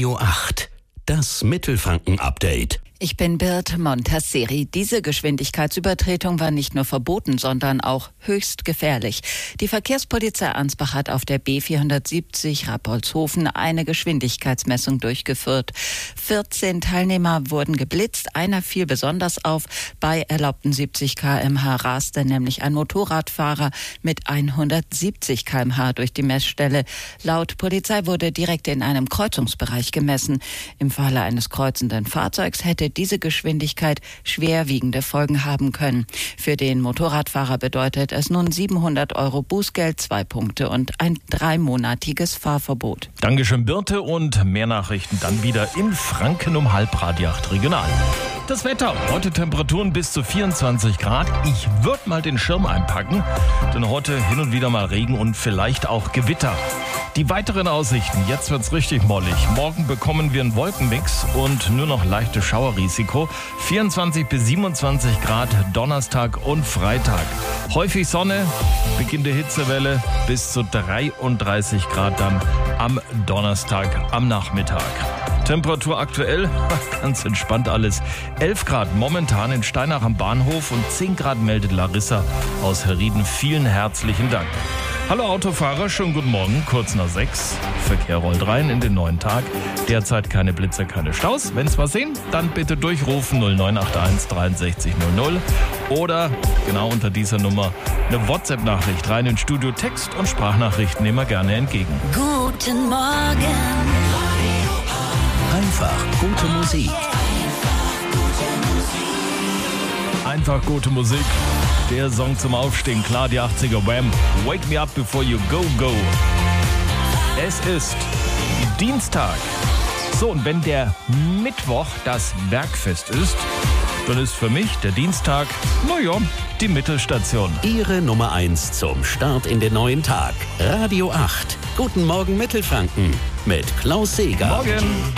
Radio 8, das Mittelfranken-Update. Ich bin Birte Montasseri. Diese Geschwindigkeitsübertretung war nicht nur verboten, sondern auch höchst gefährlich. Die Verkehrspolizei Ansbach hat auf der B470 Rappoltshofen eine Geschwindigkeitsmessung durchgeführt. 14 Teilnehmer wurden geblitzt, einer fiel besonders auf. Bei erlaubten 70 km/h raste nämlich ein Motorradfahrer mit 170 km/h durch die Messstelle. Laut Polizei wurde direkt in einem Kreuzungsbereich gemessen. Im Falle eines kreuzenden Fahrzeugs hätte diese Geschwindigkeit schwerwiegende Folgen haben können. Für den Motorradfahrer bedeutet es nun 700 € Bußgeld, 2 Punkte und ein 3-monatiges Fahrverbot. Dankeschön, Birte, und mehr Nachrichten dann wieder in Franken um 7:30 regional. Das Wetter, heute Temperaturen bis zu 24 Grad. Ich würde mal den Schirm einpacken, denn heute hin und wieder mal Regen und vielleicht auch Gewitter. Die weiteren Aussichten, jetzt wird's richtig mollig. Morgen bekommen wir einen Wolkenmix und nur noch leichtes Schauerrisiko. 24 bis 27 Grad Donnerstag und Freitag. Häufig Sonne, Beginn der Hitzewelle, bis zu 33 Grad dann am Donnerstag am Nachmittag. Temperatur aktuell, ganz entspannt alles. 11 Grad momentan in Steinach am Bahnhof und 10 Grad meldet Larissa aus Herrieden. Vielen herzlichen Dank. Hallo Autofahrer, schönen guten Morgen, kurz nach 6. Verkehr rollt rein in den neuen Tag. Derzeit keine Blitzer, keine Staus. Wenn Sie was sehen, dann bitte durchrufen 0981 63 00 oder genau unter dieser Nummer eine WhatsApp-Nachricht rein ins Studio. Text- und Sprachnachrichten nehmen wir gerne entgegen. Guten Morgen. Einfach gute Musik. Einfach gute Musik. Der Song zum Aufstehen, klar, die 80er Wham! Wake me up before you go, go. Es ist Dienstag. So, und wenn der Mittwoch das Werkfest ist, dann ist für mich der Dienstag, die Mittelstation. Ihre Nummer 1 zum Start in den neuen Tag. Radio 8. Guten Morgen Mittelfranken mit Klaus Seeger. Morgen.